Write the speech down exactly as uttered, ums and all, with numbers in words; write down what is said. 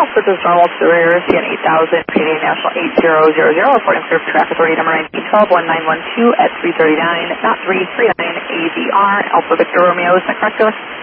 This is normal to the rear, C N eight thousand, Canadian National eight zero zero zero, reporting for traffic authority number nineteen twelve one nine one two at three thirty-nine, not three thirty-nine A V R, Alpha Victor Romeo, is that correct, Phyllis?